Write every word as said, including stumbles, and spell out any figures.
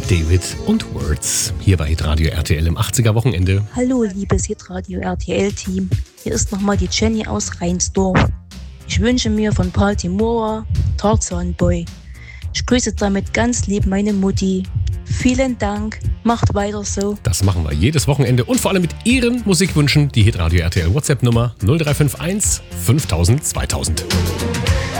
David und Words hier bei Hitradio R T L im achtziger Wochenende. Hallo liebes Hitradio R T L-Team, hier ist nochmal die Jenny aus Reinsdorf. Ich wünsche mir von Paul Timora Tarzan Boy. Ich grüße damit ganz lieb meine Mutti. Vielen Dank, macht weiter so. Das machen wir jedes Wochenende und vor allem mit Ihren Musikwünschen. Die Hitradio R T L WhatsApp-Nummer null drei fünf eins fünftausend zweitausend.